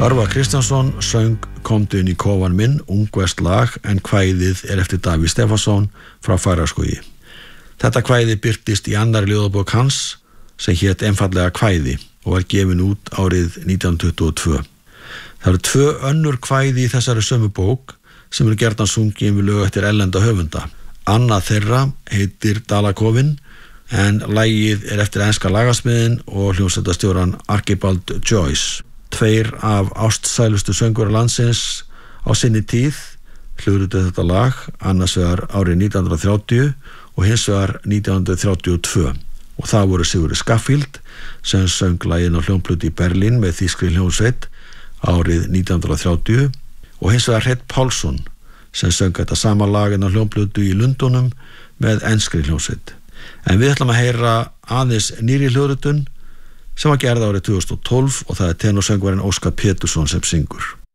Örvar Kristjánsson söng Komdu inn í kofan minn, ungvest lag, en kvæðið eftir Davíð Stefánsson frá Fagraskógi. Þetta kvæði birtist í annarri ljóðabók hans sem hét einfaldlega Kvæði og var gefin út árið 1922. Það eru 2 önnur kvæði í þessari sömu bók sem eru gjarnan sungin við lög eftir erlenda höfunda. Annað þeirra heitir Dalakofinn en lagið eftir enska lagasmiðin og hljómsveitarstjóran Archibald Joyce. 2 af ástsælustu söngvarar landsins á sinni tíð hljóðrituðu þetta lag, annars vegar árið 1930 og hins vegar 1932. Og það voru Sigurður Skaffield sem söng lagið á hljómplötu í Berlín með þýskri hljómsveit árið 1930 og hins vegar Hreinn Pálsson sem söng þetta sama lag á hljómplötu í Lundúnum með enskri hljómsveit. En við ætlum að heyra aðeins nýrri hljóðritun sem var gerð árið 2012 og það tenorsöngvarinn Óskar Pétursson sem syngur.